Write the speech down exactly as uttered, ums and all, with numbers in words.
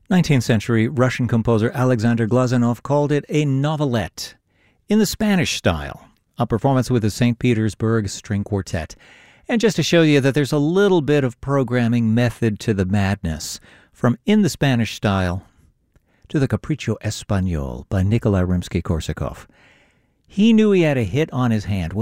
nineteenth century Russian composer Alexander Glazunov called it a novelette in the Spanish style, a performance with the Saint Petersburg String Quartet. And just to show you that there's a little bit of programming method to the madness, from In the Spanish Style to the Capriccio Español by Nikolai Rimsky-Korsakov. He knew he had a hit on his hand